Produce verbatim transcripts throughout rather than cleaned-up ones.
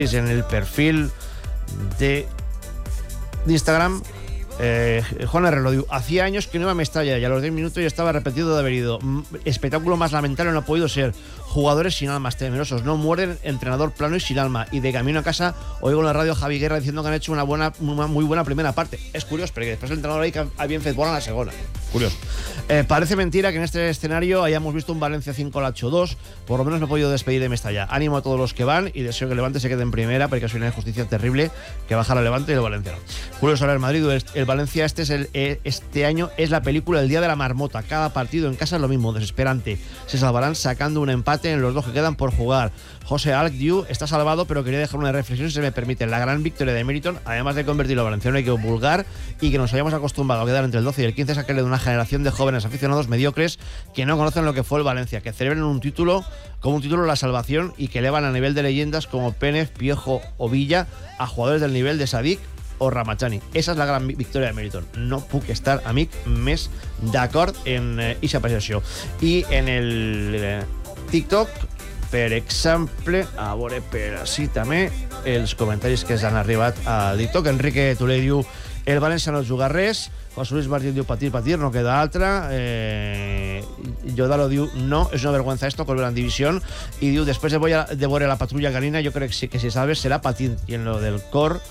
en el perfil de, de Instagram. Eh, Juan Herrero lo diu, hacía años que no iba a Mestalla y a los diez minutos ya estaba repetido de haber ido. Espectáculo más lamentable no ha podido ser. Jugadores sin almas, temerosos, no mueren, entrenador plano y sin alma. Y de camino a casa oigo en la radio Javi Guerra diciendo que han hecho una buena, una muy buena primera parte. Es curioso, porque después el entrenador ahí que había fet bola en la segunda. Curioso. Eh, parece mentira que en este escenario hayamos visto un Valencia cinco ocho dos. Por lo menos me he podido despedir de Mestalla. Ánimo a todos los que van y deseo que el Levante se quede en primera, porque es una injusticia terrible que baja el Levante y el Valenciano. Julio Soler, Madrid. El Valencia este, es el, este año es la película El Día de la Marmota. Cada partido en casa es lo mismo, desesperante. Se salvarán sacando un empate en los dos que quedan por jugar. José Alcdiu está salvado, pero quería dejar una reflexión, si se me permite. La gran victoria de Meriton, además de convertirlo a Valenciano en equipo vulgar y que nos hayamos acostumbrado a quedar entre el doce y el quince, sacarle de una generación de jóvenes aficionados mediocres que no conocen lo que fue el Valencia, que celebran un título como un título la salvación y que elevan a nivel de leyendas como Pénez, Piojo o Villa a jugadores del nivel de Sadik o Ramachani. Esa és la gran victòria de Meriton. No puc estar, amic, més d'acord en eixa eh, apreciació. I en el eh, TikTok, per exemple, a veure per així també els comentaris que s'han arribat a TikTok. Enrique Tulé diu, el València no juga res. José Luis Martín diu, patir, patir, no queda altra. Eh, Yodalo diu, no, és una vergüenza esto, volver a división. I diu, després de, a, de veure la patrulla canina, jo crec que, que si sabes serà patint. I en lo del cor,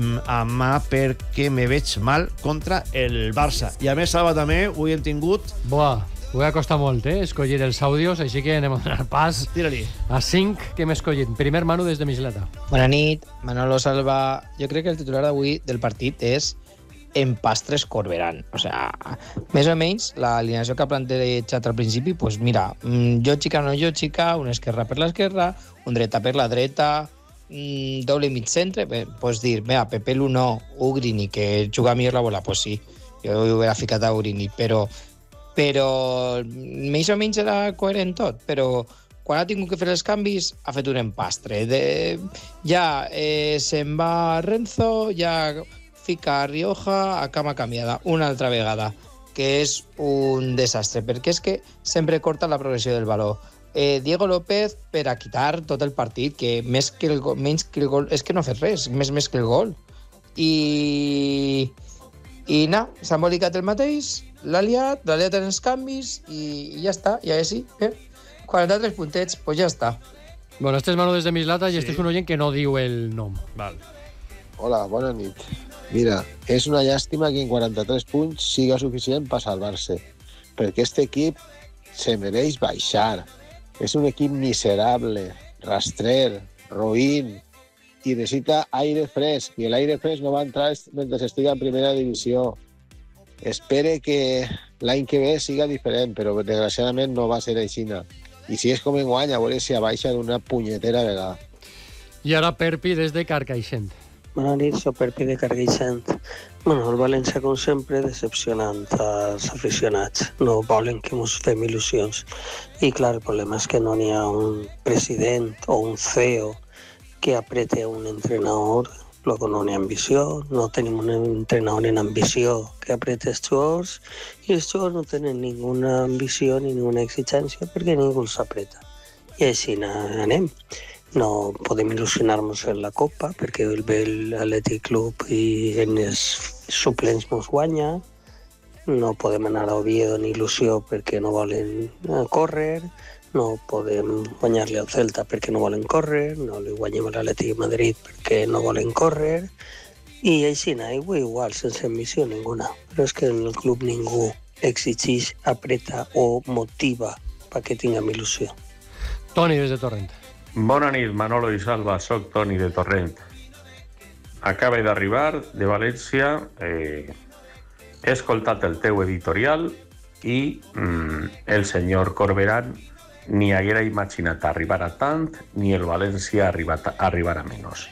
a mà perquè me veig mal contra el Barça. I a més, Salva, també, avui hem tingut... Buah, avui ha costat molt, eh, escollir els àudios, així que anem a donar pas Tira-li. a cinc que hem escollit. Primer, Manu, des de Mislata. Bona nit, Manolo, Salva. Jo crec que el titular d'avui del partit és Empastres Corberán. O sea, més o menys l'alineació que ha plantejat al principi, pues mira, jo xica no jo xica, una esquerra per l'esquerra, un dreta per la dreta, Mm, doble mig centre, eh, pots dir, mira, Pepe Lu no, Ugrini, que juga millor la bola, pues sí, jo ho hubiera ficat a Ugrini, però, però més o menys era coherent tot, però quan ha tingut que fer els canvis ha fet un empastre. De, ja eh, se'n va Renzo, ja fica Rioja a cama canviada, una altra vegada, que és un desastre, perquè és que sempre corta la progressió del valor. Eh, Diego López per a quitar tot el partit, que més que el gol, menys que el gol, és que no ha fet res, més més que el gol. I, i na, s'ha embolicat el mateix, l'ha liat, l'ha liat en els canvis i, i ja està, ja és sí. Eh? quaranta-tres puntets, pues ja està. Bueno, este és Manu des de Mislata i Sí. este és un oient que no diu el nom. Val. Hola, bona nit. Mira, és una llàstima que en quaranta-tres punts siga suficient per salvar-se, perquè este equip se mereix baixar. És un equip miserable, rastrer, roïn, i necessita aire fresc, i l'aire fresc no va entrar mentre estiga en primera divisió. Espere que l'any que ve siga diferent, però desgraciadament no va ser així. I si és com enguany, a veure si abaixa d'una punyetera vegada. I ara Perpi des de Carcaixent. Bona nit, soc Perpi de Carcaixent. Bueno, el València, com sempre, decepcionant als aficionats. No volen que ens fem il·lusions. I, clar, el problema és que no n'hi ha un president o un C E O que aprete un entrenador, luego no n'hi ha ambició, no tenim un entrenador en ambició que aprete els jugadors, i els jugadors no tenen ninguna ambició ni ninguna exigència perquè ningú els apreta. I així anem. No podem il·lusionar-nos en la Copa perquè el ve l'Atlètic Club i en els suplents ens guanya. No podem anar a Oviedo ni il·lusió perquè no volen córrer. No podem guanyar-li al Celta perquè no volen córrer. No li guanyem a l'Atlètic de Madrid perquè no volen córrer. I així aigua igual, sense ambició ninguna. Però és que en el club ningú exigeix, apreta o motiva perquè tinguem il·lusió. Toni des de Torrent. Bona nit, Manolo i Salva, soc Toni de Torrent. Acaba d'arribar de València, eh, he escoltat el teu editorial i mm, el senyor Corberán ni haguera imaginat arribar a tant, ni el València arribar a, arribar a menys.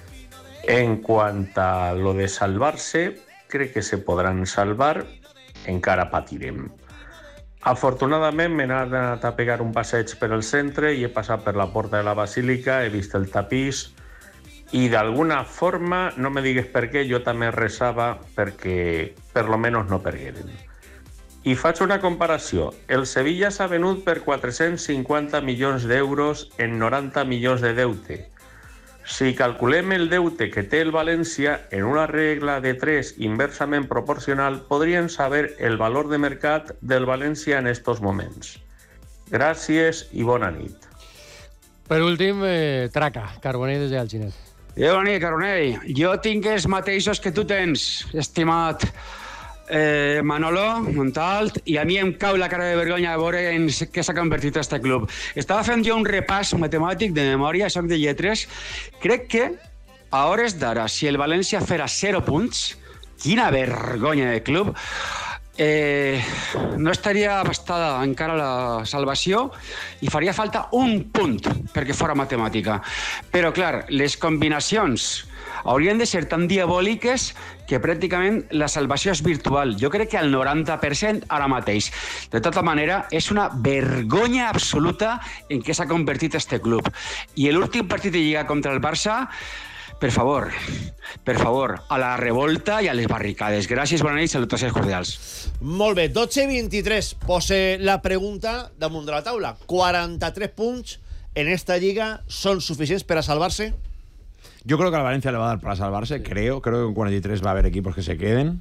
En quant a lo de salvar-se, crec que se podran salvar, encara patirem. Afortunadament m'he anat a pegar un passeig per el centre i he passat per la porta de la Basílica, he vist el tapís i d'alguna forma, no me digues per què, jo també resava perquè per lo menos no pergueren. I faig una comparació. El Sevilla s'ha venut per quatre-cents cinquanta milions d'euros en noranta milions de deute. Si calculem el deute que té el València en una regla de tres inversament proporcional, podríem saber el valor de mercat del València en estos moments. Gràcies i bona nit. Per últim, eh, Traca, Carbonell des d'Alginet. Eh, bona nit, Carbonell. Jo tinc els mateixos que tu tens, estimat eh, Manolo Montalt, i a mi em cau la cara de vergonya de veure en què s'ha convertit aquest club. Estava fent jo un repàs matemàtic de memòria, soc de lletres. Crec que, a hores d'ara, si el València fera zero punts, quina vergonya de club, eh, no estaria abastada encara la salvació i faria falta un punt perquè fora matemàtica. Però, clar, les combinacions haurien de ser tan diabòliques que pràcticament la salvació és virtual. Jo crec que al noranta per cent ara mateix. De tota manera, és una vergonya absoluta en què s'ha convertit este club. I l'últim partit de Lliga contra el Barça, per favor, per favor, a la revolta i a les barricades. Gràcies, bona nit, salutacions cordials. Molt bé, dotze vint-i-tres. Pose la pregunta damunt de la taula. quaranta-tres punts en esta Lliga són suficients per a salvar-se? Yo creo que al Valencia le va a dar para salvarse, creo. Creo que en cuarenta y tres va a haber equipos que se queden.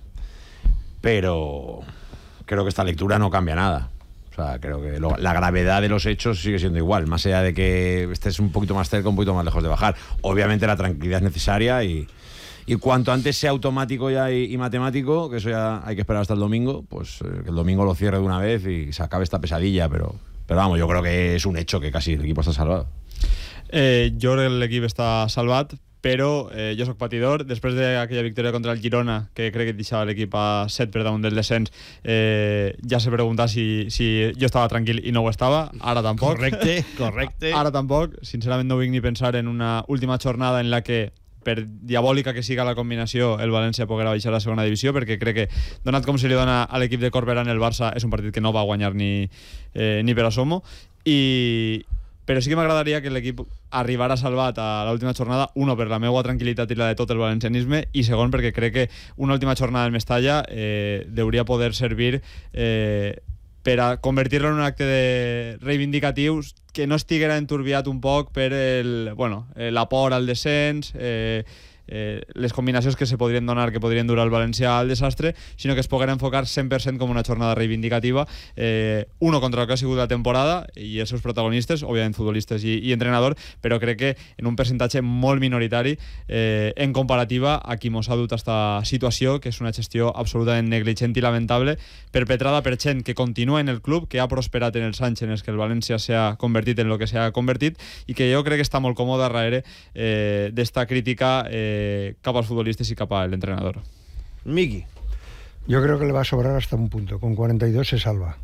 Pero creo que esta lectura no cambia nada. O sea, creo que lo, la gravedad de los hechos sigue siendo igual. Más allá de que estés un poquito más cerca, un poquito más lejos de bajar. Obviamente la tranquilidad es necesaria y, y cuanto antes sea automático ya y, y matemático, que eso ya hay que esperar hasta el domingo, pues eh, que el domingo lo cierre de una vez y se acabe esta pesadilla. Pero, pero vamos, yo creo que es un hecho que casi el equipo está salvado. Eh, jo crec que l'equip està salvat, però eh, jo sóc patidor. Després d'aquella victòria contra el Girona, que crec que deixava l'equip a set per damunt del descens, eh, ja se pregunta si, si jo estava tranquil i no ho estava. Ara tampoc. Correcte, correcte. Ara tampoc. Sincerament no vull ni pensar en una última jornada en la que, per diabòlica que siga la combinació, el València poguera baixar a la segona divisió, perquè crec que, donat com se li dona a l'equip de Corberán el Barça, és un partit que no va guanyar ni, eh, ni per asomo. I però sí que m'agradaria que l'equip arribara salvat a l'última jornada, uno, per la meva tranquil·litat i la de tot el valencianisme, i segon, perquè crec que una última jornada del Mestalla eh, hauria poder servir eh, per a convertir-lo en un acte de reivindicatiu que no estiguera enturbiat un poc per el, bueno, eh, la por al descens, eh, eh, les combinacions que se podrien donar, que podrien durar el València al desastre, sinó que es poguera enfocar cent per cent com una jornada reivindicativa, eh, uno contra el que ha sigut la temporada i els seus protagonistes, òbviament futbolistes i, i entrenador, però crec que en un percentatge molt minoritari eh, en comparativa a qui mos ha dut a esta situació, que és una gestió absolutament negligent i lamentable, perpetrada per gent que continua en el club, que ha prosperat en els anys en els que el València s'ha convertit en el que s'ha convertit i que jo crec que està molt còmode darrere eh, d'esta crítica eh, cap als futbolistas y cap al entrenador. Miki. Yo creo que le va a sobrar hasta un punto. Con cuarenta y dos se salva.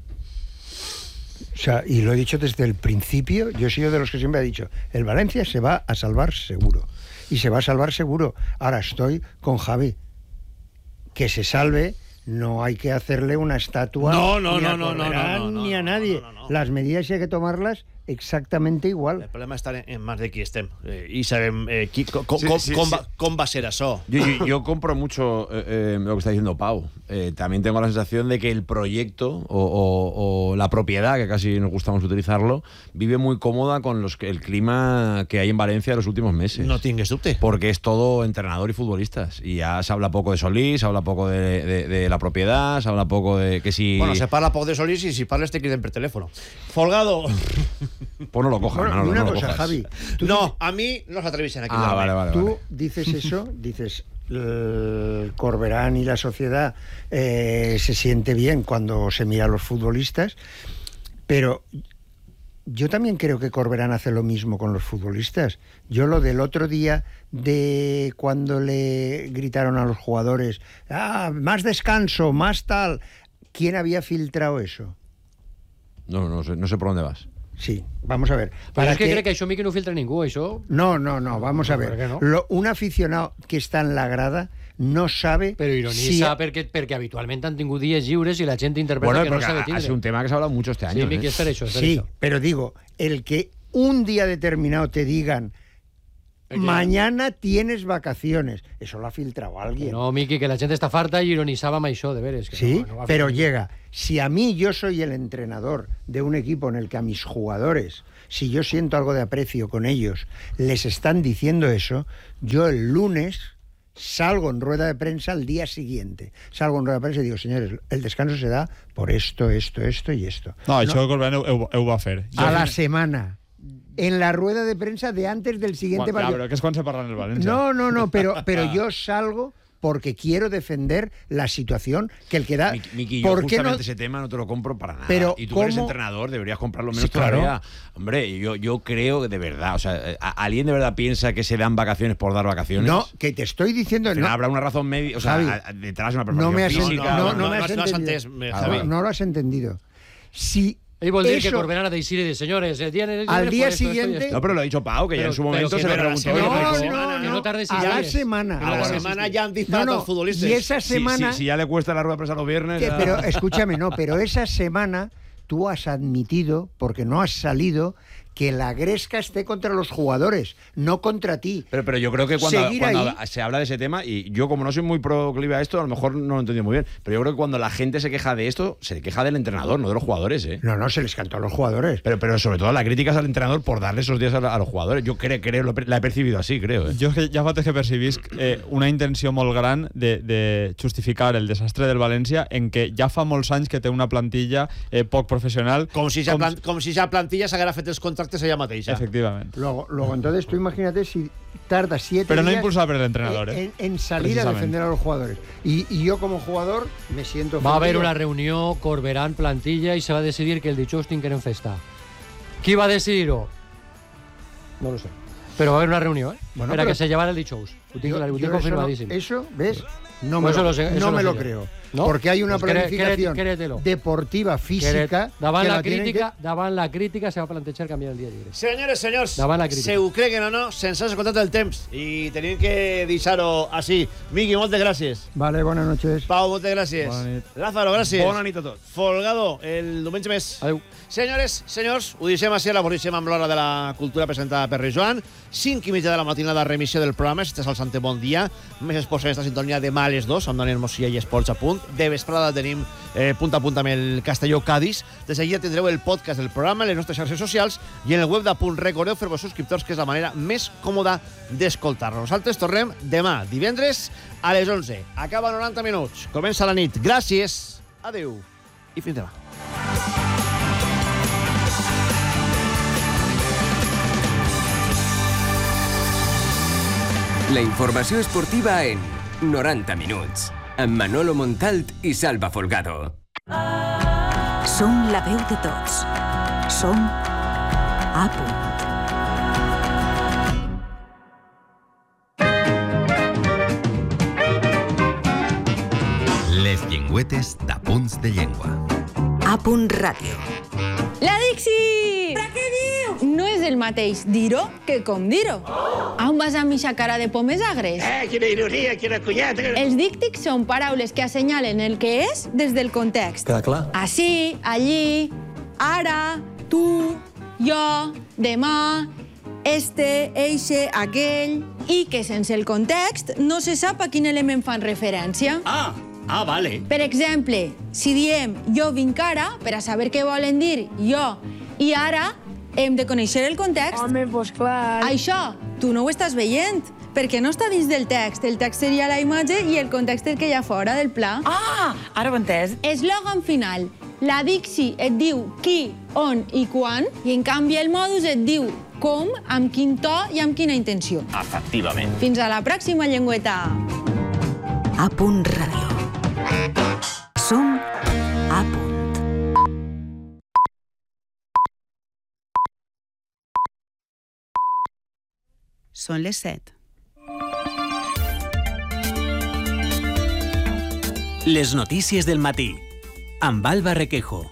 O sea, y lo he dicho desde el principio, yo he sido de los que siempre he dicho, el Valencia se va a salvar seguro. Y se va a salvar seguro. Ahora estoy con Javi. Que se salve, no hay que hacerle una estatua no, no, ni no, a no, no, Corberán, no, no, ni a no, nadie. no, no, no. Las medidas hay que tomarlas exactamente igual. El problema està en, en mans de qui estem eh, i sabem eh, qui, com, com, Sí, sí, com, sí. va, com va ser això. Yo, yo, yo compro mucho eh, eh, lo que está diciendo Pau. Eh, también tengo la sensación de que el proyecto o, o, o la propiedad, que casi nos gusta más utilizarlo, vive muy cómoda con los que, el clima que hay en Valencia en los últimos meses. No tingues dubte. Porque es todo entrenador y futbolistas. Y ya se habla poco de Solís, se habla poco de, de, de la propiedad, se habla poco de que si... Bueno, se parla poc de Solís i si parles te criden per telèfon. Folgado. Pues no lo cojas, Bueno, Manolo, y una no lo cosa, cojas. Javi. Tú No, a mi no s'atreveixen aquí. Ah, vale, vale, Tú vale. dices eso, dices, el Corberán y la sociedad eh, se siente bien cuando se mira a los futbolistas, pero yo también creo que Corberán hace lo mismo con los futbolistas. Yo lo del otro día de cuando le gritaron a los jugadores, ah, más descanso, más tal, ¿quién había filtrado eso? No, no sé, no sé por dónde vas. Sí, vamos a ver. Però és que crec que això, Miqui, no ho filtra ningú, això. No, no, no, vamos a ¿Por ver. qué no? Lo, un aficionado que está en la grada no sabe Però ironitza si... perquè, perquè habitualment han tingut dies lliures i la gent interpreta Bueno, que no porque s'ha de ha, ha tindre. sido un tema que se ha hablado mucho este año. Sí, Miqui, ¿eh? és per això, és per Sí, això. pero digo, el que un día determinado te digan mañana tienes vacaciones. Eso lo ha filtrado alguien. No, Miki, que la gente está farta y ironizaba a això, de veres. Que sí, no, no pero llega. Si a mí yo soy el entrenador de un equipo en el que a mis jugadores, si yo siento algo de aprecio con ellos, les están diciendo eso, yo el lunes salgo en rueda de prensa al día siguiente. Salgo en rueda de prensa y digo, señores, el descanso se da por esto, esto, esto y esto. No, això no, no. Corberán ho, ho va fer. A la semana. En la rueda de prensa de antes del siguiente bueno, partido. Claro, que es cuando se parla en el Valencia. No, no, no, pero, pero yo salgo porque quiero defender la situación que el que da... Miki, yo ¿por qué justamente no? ese tema no te lo compro para nada. Pero, y tú que eres ¿cómo? entrenador, deberías comprarlo menos Sí, claro. todavía. Hombre, yo, yo creo que de verdad, o sea, ¿alguien de verdad piensa que se dan vacaciones por dar vacaciones? No, que te estoy diciendo... Al final no, habrá una razón media, o sea, Javi, a- detrás de una no preparación me has, física. no, no, no, me no, has no has entendido. entès, Ah, Javi. no, no lo has entendido. Si Ell vol dir eso- que Corberán ha de decir de señores, el día, el Al día por esto, esto y siguiente- esto. No, pero lo ha dicho Pau, que ya Pero- en su pero momento que se le no, preguntó. no, y No, dijo, no, que no, no tardes a sis la días. semana. A la bueno, semana sí, sí. ya han dicho No, a no, los futbolistas. y esa Si, semana... si- si ya le cuesta la rueda de prensa los viernes. Que- ya- pero escúchame, no, pero esa semana tú has admitido, porque no has salido, que la gresca esté contra los jugadores, no contra ti. Pero, pero yo creo que cuando, Seguir cuando ahí- se habla de ese tema, y yo como no soy muy proclive a esto, a lo mejor no lo he entendido muy bien, pero yo creo que cuando la gente se queja de esto, se queja del entrenador, no de los jugadores, ¿eh? No, no, se les cantó a los jugadores. Pero, pero sobre todo la crítica es al entrenador por darle esos días a, a los jugadores. Yo creo, creo lo, la he percibido así, creo. ¿eh? Jo és que ja fa temps que percibisc eh, una intenció molt gran de, de justificar el desastre del València en què ja fa molts anys que té una plantilla eh, poc professional. Com si ja, plan, com si ja plantilla s'haguera fet els contractes ella mateixa. Efectivament. Luego, luego, entonces tú imagínate si tarda siete Pero no días impulsado por el entrenador, en, ¿eh? en salir a Precisamente. defender a los jugadores. Y, y yo como jugador me siento Va a haber ofendido. una reunió, Corberán, plantilla, y se va a decidir que el dijous tingueren festa. Qui va decidir-ho? No lo sé. Pero va a haber una reunión, ¿eh? Bueno, Para pero- que se llevara el dijous. Ho tinc, Yo- ho yo tinc eso, no, confirmadíssim. eso, ¿ves? No me, Pues eso lo, lo sé- eso no lo me sé lo yo. creo. ¿No? Porque hay una Pues cree- planificación cree- créetelo. deportiva, física. Davant que la, la tienen crítica, davant la crítica se va a plantejar canviar el dia lliure. Senyores, senyors, Davant la crítica. se ho creguen o no, se'ns ha escoltat el temps i tenim que deixar-ho així. Miqui, moltes gràcies. que- Vale, buenas noches. Pau, moltes gràcies. Bona nit. Lázaro, gràcies. Bona nit a tots. Folgado, el diumenge més. Adéu. Senyores, senyors, ho deixem així, la deixem amb l'hora de la cultura presentada per Joan. cinc i mitja de la matinada, remissió del programa. Este és el Santé Bon Dia. Més esports en esta sintonia demà a les dos, amb Daniel Mossia i Esports a punt. De vesprada tenim eh, punt a punt amb el Castelló-Cádiz. De seguida tindreu el podcast del programa, les nostres xarxes socials i en el web de Punt. Recordeu fer-vos subscriptors, que és la manera més còmoda d'escoltar-nos. Nosaltres tornem demà, divendres, a les onze. Acaba noranta minuts. Comença la nit. Gràcies, adeu i fins demà. La informació esportiva en noranta minuts, amb Manolo Montalt i Salva Folgado. Som la veu de tots. Som a punt. Les llengüetes d'Apunts de Llengua. A punt ràdio. La Dixi! Però què dius? No és el mateix dir-ho que com dir-ho. On vas amb eixa cara de pomes agres? Eh, quina ironia, quina cunyeta. Els díctics són paraules que assenyalen el que és des del context. Queda clar? Així, allí, ara, tu, jo, demà, este, eixe, aquell, i que sense el context no se sap a quin element fan referència. Ah, ah, vale. Per exemple, si diem jo vinc ara, per a saber què volen dir jo i ara, hem de conèixer el context. Home, doncs clar. Això, tu no ho estàs veient, perquè no està dins del text. El text seria la imatge i el context el que hi ha fora del pla. Ah, ara ho he entès. Eslògan final. La Dixi et diu qui, on i quan, i en canvi el modus et diu com, amb quin to i amb quina intenció. Efectivament. Fins a la pròxima, llengüeta. A punt ràdio. Som a punt. Són les set. Les notícies del matí, amb Alba Requejo.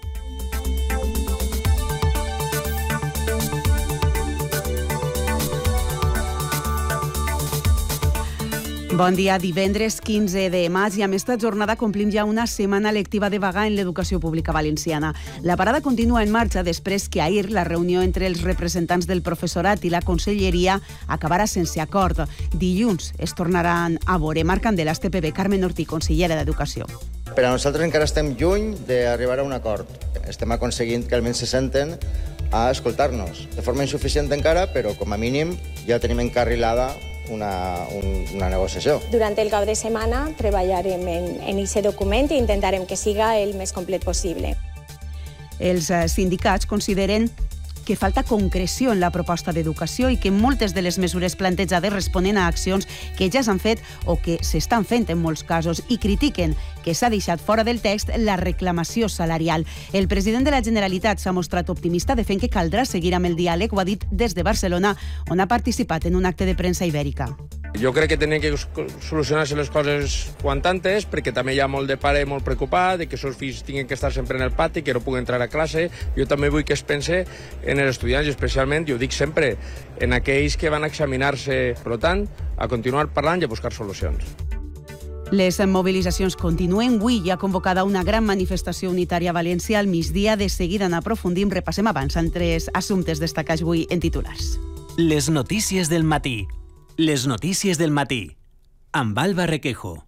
Bon dia, divendres quinze de maig i amb esta jornada complim ja una setmana lectiva de vaga en l'educació pública valenciana. La parada continua en marxa després que ahir la reunió entre els representants del professorat i la conselleria acabarà sense acord. Dilluns es tornaran a veure. Marc Candela, T P B, Carmen Ortí, consellera d'Educació. Per a nosaltres encara estem lluny d'arribar a un acord. Estem aconseguint que almenys se senten a escoltar-nos. De forma insuficient encara, però com a mínim ja tenim encarrilada una, un, una negociació. Durant el cap de setmana treballarem en aquest document i intentarem que siga el més complet possible. Els sindicats consideren que falta concreció en la proposta d'educació i que moltes de les mesures plantejades responen a accions que ja s'han fet o que s'estan fent en molts casos i critiquen que s'ha deixat fora del text la reclamació salarial. El president de la Generalitat s'ha mostrat optimista de fent que caldrà seguir amb el diàleg, ho ha dit des de Barcelona, on ha participat en un acte de premsa ibèrica. Jo crec que tenen que solucionar-se les coses quant antes, perquè també hi ha molt de pare molt preocupat, de que els seus fills tinguin que estar sempre en el pati, que no puguen entrar a classe. Jo també vull que es pense en els estudiants, i especialment, jo ho dic sempre, en aquells que van a examinar-se. Per tant, a continuar parlant i a buscar solucions. Les mobilitzacions continuen. Avui hi ha convocada una gran manifestació unitària a València al migdia. De seguida n'aprofundim. Repassem abans altres assumptes destacats avui en titulars. Les notícies del matí. Les notícies del matí. Amb Alba Requejo.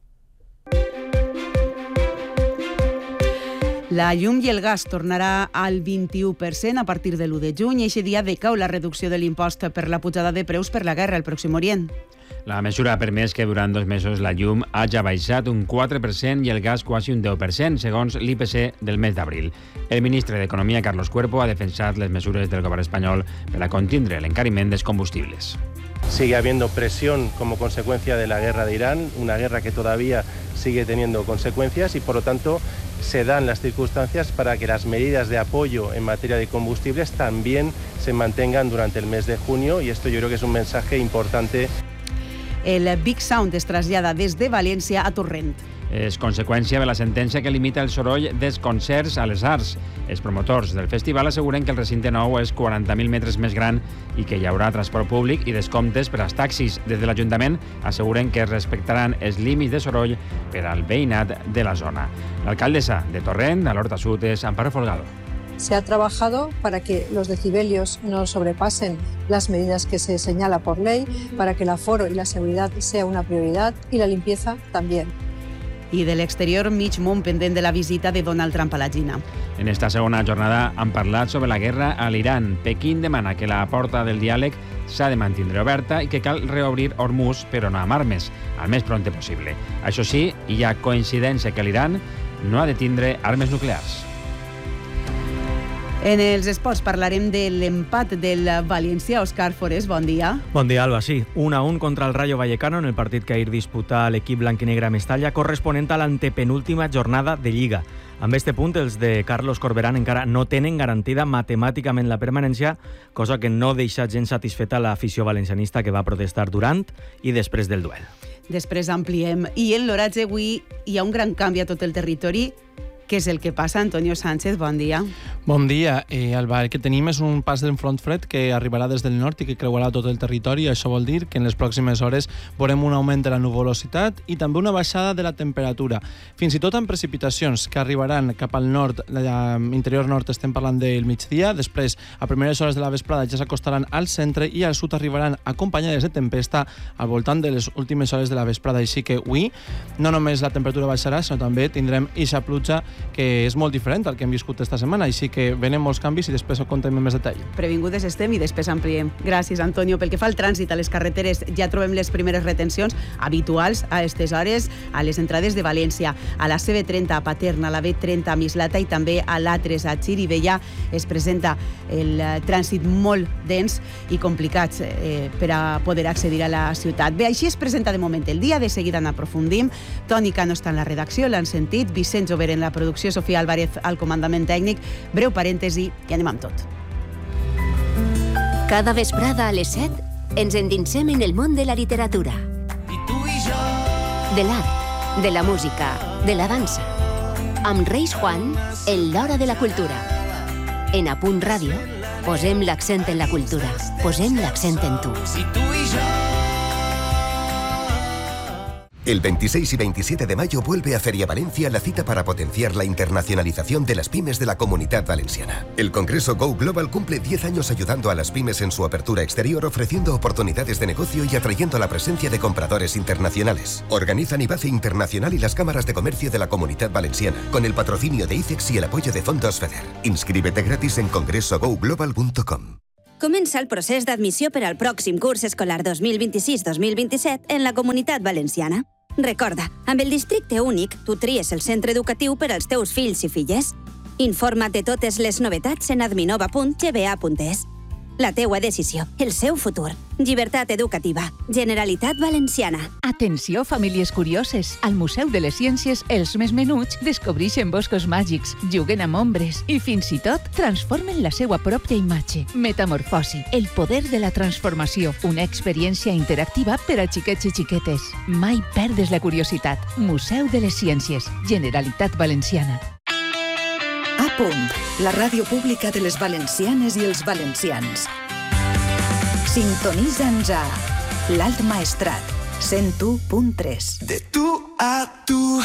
La llum i el gas tornarà al vint-i-u per cent a partir de l'u de juny i aquest dia decau la reducció de l'impost per la pujada de preus per la guerra al Pròxim Orient. La mesura ha permès que durant dos mesos la llum hagi baixat un quatre per cent i el gas quasi un deu per cent, segons l'I P C del mes d'abril. El ministre d'Economia, Carlos Cuerpo, ha defensat les mesures del govern espanyol per a contindre l'encariment dels combustibles. Sigue habiendo presión como consecuencia de la guerra de Irán, una guerra que todavía sigue teniendo consecuencias y, por lo tanto, se dan las circunstancias para que las medidas de apoyo en materia de combustibles también se mantengan durante el mes de junio, y esto yo creo que es un mensaje importante. El Big Sound es trasllada des de València a Torrent. És conseqüència de la sentència que limita el soroll dels concerts a les arts. Els promotors del festival asseguren que el recinte nou és quaranta mil metres més gran i que hi haurà transport públic i descomptes per als taxis. Des de l'Ajuntament asseguren que es respectaran els límits de soroll per al veïnat de la zona. L'alcaldessa de Torrent, a l'Horta Sud, és Amparo Folgado. Se ha trabajado para que los decibelios no sobrepasen las medidas que se señala por ley, para que el aforo y la seguridad sea una prioridad y la limpieza también. I de l'exterior, mig món pendent de la visita de Donald Trump a la Xina. En esta segona jornada han parlat sobre la guerra a l'Iran. Pequín demana que la porta del diàleg s'ha de mantindre oberta i que cal reobrir Hormuz, però no amb armes, al més prompte possible. Això sí, hi ha coincidència que l'Iran no ha de tindre armes nuclears. En els esports parlarem de l'empat del València. Òscar Forés, bon dia. Bon dia, Alba. Sí, un a un contra el Rayo Vallecano en el partit que ahir disputà l'equip blanquinegre a Mestalla, corresponent a l'antepenúltima jornada de Lliga. Amb este punt, els de Carlos Corberán encara no tenen garantida matemàticament la permanència, cosa que no deixa gens satisfeta l'afició valencianista que va protestar durant i després del duel. Després ampliem. I en l'oratge avui hi ha un gran canvi a tot el territori. Què és el que passa? Antonio Sánchez, bon dia. Bon dia, eh, Alba. El que tenim és un pas d'un front fred que arribarà des del nord i que creuarà tot el territori. Això vol dir que en les pròximes hores veurem un augment de la nuvolositat i també una baixada de la temperatura. Fins i tot amb precipitacions que arribaran cap al nord, l'interior nord estem parlant del migdia, després a primeres hores de la vesprada ja s'acostaran al centre i al sud arribaran acompanyades de tempesta al voltant de les últimes hores de la vesprada. Així que avui no només la temperatura baixarà, sinó també tindrem ixa pluja que és molt diferent al que hem viscut esta setmana, així que venen molts canvis i després ho contem en més detall. Previngudes estem i després ampliem. Gràcies, Antonio. Pel que fa al trànsit a les carreteres, ja trobem les primeres retencions habituals a aquestes hores a les entrades de València. A la C B trenta a Paterna, a la B trenta a Mislata i també a l'A tres a Xirivella es presenta el trànsit molt dens i complicat eh, per a poder accedir a la ciutat. Bé, així es presenta de moment el dia, de seguida n'aprofundim. Toni Cano està en la redacció, l'han sentit, Vicenç Jover en la producció, Sofia Álvarez al comandament tècnic. Breu parèntesi i anem amb tot. Cada vesprada a les set ens endinsem en el món de la literatura. De l'art, de la música, de la dansa. Amb Reis Juan, en l'Hora de la Cultura. En A Punt Ràdio, posem l'accent en la cultura. Posem l'accent en tu. El veintiséis y veintisiete de mayo vuelve a Feria Valencia la cita para potenciar la internacionalización de las pymes de la Comunidad Valenciana. El Congreso Go Global cumple diez años ayudando a las pymes en su apertura exterior, ofreciendo oportunidades de negocio y atrayendo la presencia de compradores internacionales. Organizan IBACE Internacional y las cámaras de comercio de la Comunidad Valenciana, con el patrocinio de ICEX y el apoyo de Fondos FEDER. Inscríbete gratis en congreso go global punto com. Comença el procés d'admissió per al pròxim curs escolar dos mil vint-i-sis dos mil vint-i-set en la Comunitat Valenciana. Recorda, amb el districte únic, tu tries el centre educatiu per als teus fills i filles. Informa't de totes les novetats en adminova punt g b a punt e s. La teua decisió, el seu futur. Llibertat educativa. Generalitat Valenciana. Atenció, famílies curioses. Al Museu de les Ciències, els més menuts descobreixen boscos màgics, juguen amb ombres i fins i tot transformen la seva pròpia imatge. Metamorfosi, el poder de la transformació. Una experiència interactiva per a xiquets i xiquetes. Mai perdes la curiositat. Museu de les Ciències. Generalitat Valenciana. A punt, la ràdio pública de les valencianes i els valencians. Sintonitza'ns a l'Alt Maestrat, cent u punt tres. De tu a tu.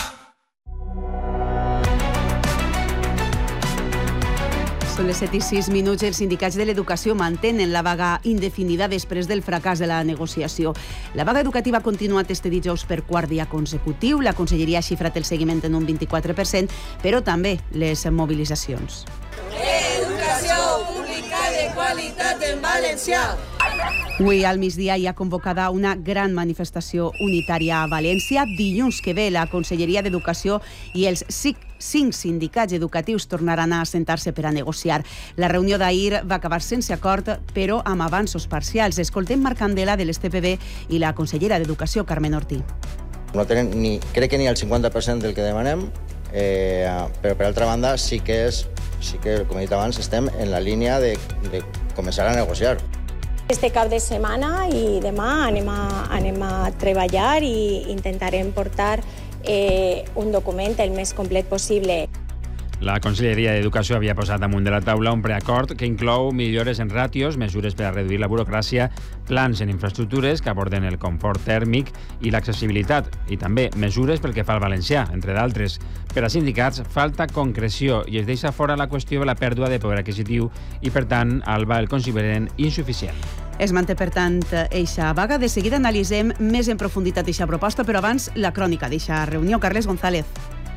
Són les set i sis minuts. Els sindicats de l'educació mantenen la vaga indefinida després del fracàs de la negociació. La vaga educativa ha continuat este dijous per quart dia consecutiu. La Conselleria ha xifrat el seguiment en un vint-i-quatre per cent, però també les mobilitzacions. Educació pública de qualitat en valencià. Avui al migdia hi ha convocada una gran manifestació unitària a València. Dilluns que ve la Conselleria d'Educació i els cinc sindicats educatius tornaran a assentar-se per a negociar. La reunió d'ahir va acabar sense acord, però amb avanços parcials. Escoltem Marc Candela de l'S T P B i la consellera d'Educació, Carmen Ortí. No tenen ni, crec que ni el cinquanta per cent del que demanem, eh, però per altra banda sí que és, sí que, com he dit abans, estem en la línia de, de començar a negociar. Este cap de setmana i demà anem a, anem a treballar i intentarem portar eh, un document el més complet possible. La Conselleria d'Educació havia posat damunt de la taula un preacord que inclou millores en ràtios, mesures per a reduir la burocràcia, plans en infraestructures que aborden el confort tèrmic i l'accessibilitat, i també mesures pel que fa al valencià, entre d'altres. Per a sindicats, falta concreció i es deixa fora la qüestió de la pèrdua de poder adquisitiu i, per tant, Alba el consideren insuficient. Es manté, per tant, eixa vaga. De seguida analitzem més en profunditat eixa proposta, però abans la crònica d'eixa reunió. Carles González.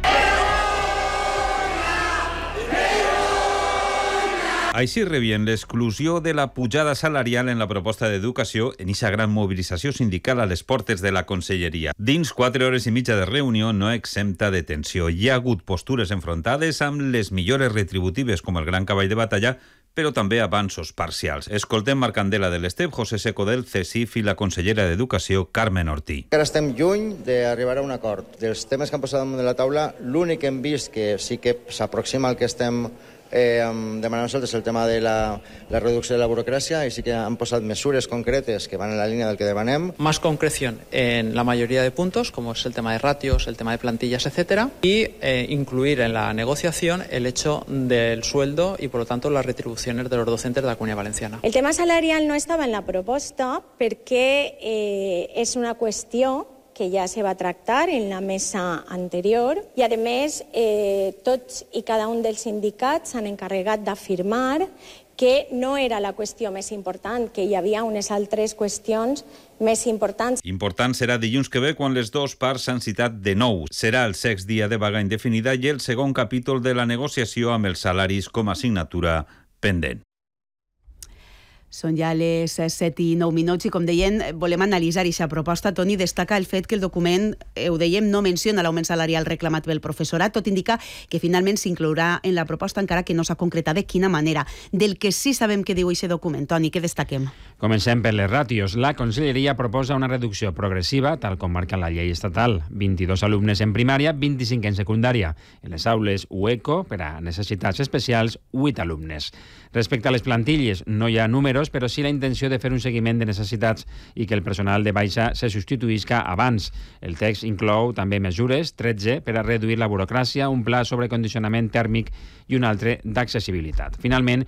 Així rebien l'exclusió de la pujada salarial en la proposta d'educació en eixa gran mobilització sindical a les portes de la Conselleria. Dins quatre hores i mitja de reunió no exempta de tensió. Hi ha hagut postures enfrontades amb les millores retributives com el gran cavall de batalla, però també avanços parcials. Escoltem Marc Candela de l'Estep, José Seco del C E S I F i la consellera d'Educació, Carmen Ortí. Encara estem lluny d'arribar a un acord. Dels temes que han posat damunt de la taula, l'únic que hem vist que sí que s'aproxima al que estem Eh, demanar nosaltres el tema de la, la reducció de la burocràcia y sí que han posat mesures concretes que van en la línea del que demanem. Más concreción en la mayoría de puntos, como es el tema de ratios, el tema de plantillas, etcétera, y eh, incluir en la negociación el hecho del sueldo y, por lo tanto, las retribuciones de los docentes de la Comunidad Valenciana. El tema salarial no estava en la proposta perquè eh, és una qüestió que ja se va tractar en la mesa anterior i, a més, eh, tots i cada un dels sindicats s'han encarregat d'afirmar que no era la qüestió més important, que hi havia unes altres qüestions més importants. Important serà dilluns que ve quan les dues parts s'han citat de nou. Serà el sext dia de vaga indefinida i el segon capítol de la negociació amb els salaris com a assignatura pendent. Són ja les set i nou minuts i, com deien, volem analitzar aquesta proposta. Toni, destaca el fet que el document, eh, ho dèiem, no menciona l'augment salarial reclamat pel professorat. Tot indica que finalment s'inclourà en la proposta, encara que no s'ha concretat de quina manera. Del que sí sabem que diu aquest document, Toni, què destaquem? Comencem per les ràtios. La Conselleria proposa una reducció progressiva, tal com marca la llei estatal. vint-i-dos alumnes en primària, vint-i-cinc en secundària. En les aules U E C O, per a necessitats especials, vuit alumnes. Respecte a les plantilles, no hi ha números, però sí la intenció de fer un seguiment de necessitats i que el personal de baixa se substituïsca abans. El text inclou també mesures, tretze, per a reduir la burocràcia, un pla sobre condicionament tèrmic i un altre d'accessibilitat. Finalment,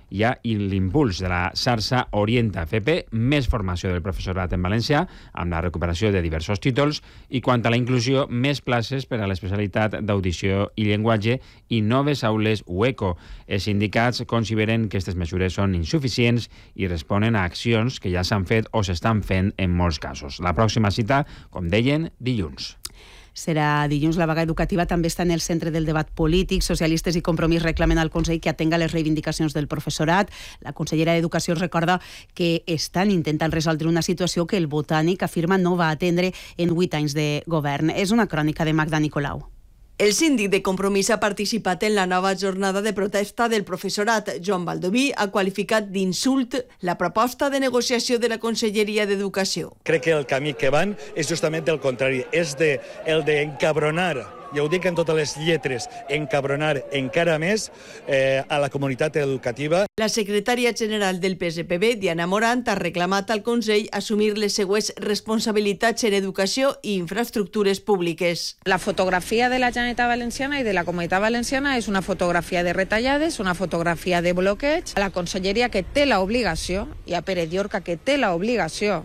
hi ha l'impuls de la xarxa Orienta F P, més formació del professorat en valencià, amb la recuperació de diversos títols, i quant a la inclusió, més places per a l'especialitat d'audició i llenguatge i noves aules U E C O. Els sindicats consideren que aquestes mesures són insuficients i responen a accions que ja s'han fet o s'estan fent en molts casos. La pròxima cita, com deien, dilluns. Serà dilluns. La vaga educativa també està en el centre del debat polític. Socialistes i Compromís reclamen al Consell que atenga les reivindicacions del professorat. La consellera d'Educació recorda que estan intentant resoldre una situació que el Botànic afirma no va atendre en vuit anys de govern. És una crònica de Magda Nicolau. El síndic de Compromís ha participat en la nova jornada de protesta del professorat. Joan Baldoví ha qualificat d'insult la proposta de negociació de la Conselleria d'Educació. Crec que el camí que van és justament el contrari, és de, el d'encabronar, ja ho dic en totes les lletres, encabronar encara més eh, a la comunitat educativa. La secretària general del P S P B, Diana Morant, ha reclamat al Consell assumir les següents responsabilitats en educació i infraestructures públiques. La fotografia de la Generalitat Valenciana i de la Comunitat Valenciana és una fotografia de retallades, una fotografia de bloqueig. La Conselleria que té l'obligació, i a Pere Diorca que té l'obligació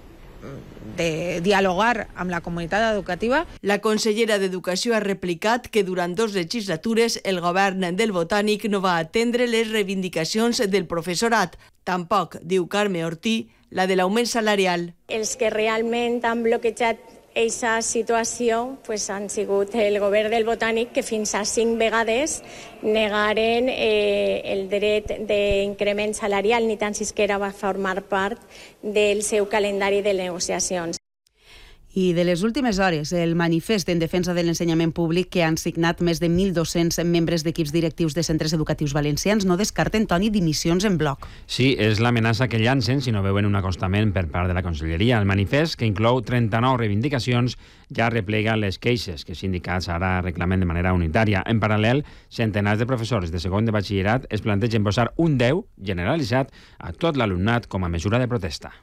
de dialogar amb la comunitat educativa. La consellera d'Educació ha replicat que durant dos legislatures el govern del Botànic no va atendre les reivindicacions del professorat. Tampoc, diu Carme Ortí, la de l'augment salarial. Els que realment han bloquejat aquesta situació pues, han sigut el govern del Botànic, que fins a cinc vegades negaren eh, el dret d'increment salarial, ni tan siquiera va formar part del seu calendari de negociacions. I de les últimes hores, el manifest en defensa de l'ensenyament públic que han signat més de mil dos-cents membres d'equips directius de centres educatius valencians no descarten, Toni, dimissions en bloc. Sí, és l'amenaça que llancen si no veuen un acostament per part de la Conselleria. El manifest, que inclou trenta-nou reivindicacions, ja replega les queixes que els sindicats ara reclamen de manera unitària. En paral·lel, centenars de professors de segon de batxillerat es plantegen posar un deu generalitzat a tot l'alumnat com a mesura de protesta.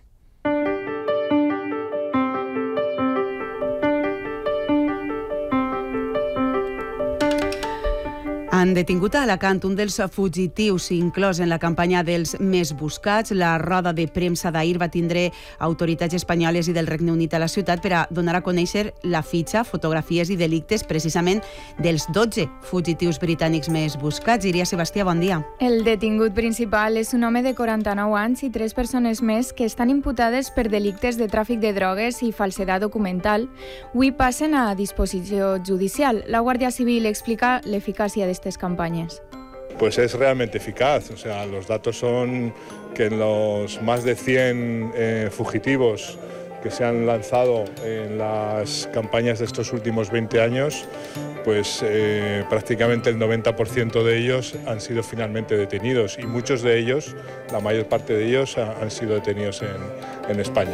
Han detingut a Alacant un dels fugitius inclòs en la campanya dels més buscats. La roda de premsa d'ahir va tindre autoritats espanyoles i del Regne Unit a la ciutat per a donar a conèixer la fitxa, fotografies i delictes precisament dels dotze fugitius britànics més buscats. Iria Sebastià, bon dia. El detingut principal és un home de quaranta-nou anys i tres persones més que estan imputades per delictes de tràfic de drogues i falsedat documental. Avui passen a disposició judicial. La Guàrdia Civil explica l'eficàcia d'estes campañas. Pues es realmente eficaz. O sea, los datos son que en los más de cien eh, fugitivos que se han lanzado en las campañas de estos últimos veinte años, pues eh, prácticamente el noventa por ciento de ellos han sido finalmente detenidos y muchos de ellos, la mayor parte de ellos, han sido detenidos en, en España.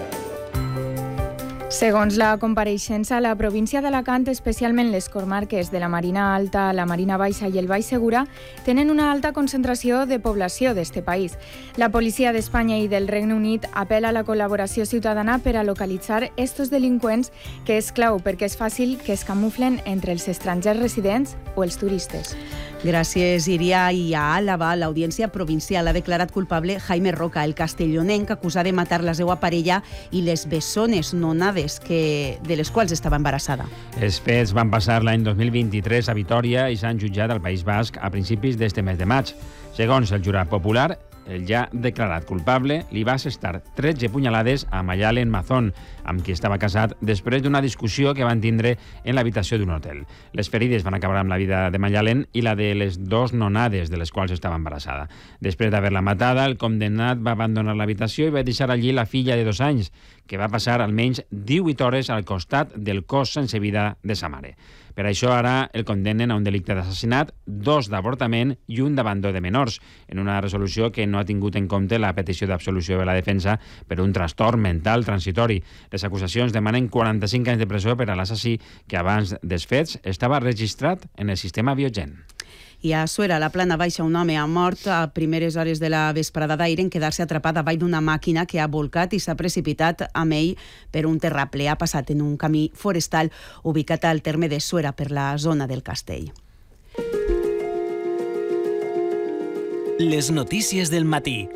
Segons la compareixença, la província d'Alacant, especialment les comarques de la Marina Alta, la Marina Baixa i el Baix Segura, tenen una alta concentració de població d'este país. La policia d'Espanya i del Regne Unit apela a la col·laboració ciutadana per a localitzar estos delinqüents, que és clau perquè és fàcil que es camuflen entre els estrangers residents o els turistes. Gràcies, Iria. I a Àlava, l'Audiència Provincial ha declarat culpable Jaime Roca, el castellonenc acusat de matar la seva parella i les bessones nonades que, de les quals estava embarassada. Els fets van passar l'any dos mil vint-i-tres a Vitòria i s'han jutjat al País Basc a principis d'este mes de maig. Segons el jurat popular, el ja declarat culpable li va assestar tretze punyalades a Mayalen Mazón, amb qui estava casat, després d'una discussió que van tindre en l'habitació d'un hotel. Les ferides van acabar amb la vida de Mayalen i la de les dos nonades de les quals estava embarassada. Després d'haver-la matada, el condemnat va abandonar l'habitació i va deixar allí la filla de dos anys, que va passar almenys divuit hores al costat del cos sense vida de sa mare. Per això ara el condemnen a un delicte d'assassinat, dos d'avortament i un d'abandó de menors, en una resolució que no ha tingut en compte la petició d'absolució de la defensa per un trastorn mental transitori. Les acusacions demanen quaranta-cinc anys de presó per a l'assassí que abans dels fets estava registrat en el sistema Biogen. I a Suera, a la Plana Baixa, un home ha mort a primeres hores de la vesprada d'ahir en quedar-se atrapat davall d'una màquina que ha volcat i s'ha precipitat amb ell per un terraplè. Ha passat en un camí forestal ubicat al terme de Suera per la zona del Castell. Les notícies del matí.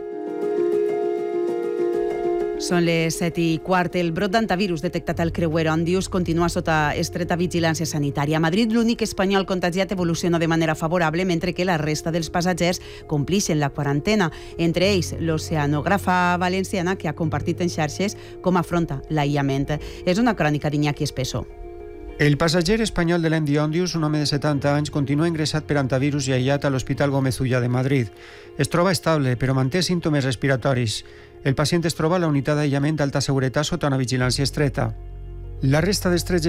Són les set i quart. El brot d'antivirus detectat al creuer Òndius continua sota estreta vigilància sanitària. A Madrid, l'únic espanyol contagiat evoluciona de manera favorable, mentre que la resta dels passatgers complixen la quarantena. Entre ells, l'oceanògrafa valenciana, que ha compartit en xarxes com afronta l'aïllament. És una crònica d'Iñaki Espeso. El passatger espanyol de l'M D Òndius, un home de setanta anys, continua ingressat per antivirus i aïllat a l'Hospital Gómez Ulla de Madrid. Es troba estable, però manté símptomes respiratoris. El pacient es troba a la unitat d'aïllament d'alta seguretat sota una vigilància estreta. La resta dels tres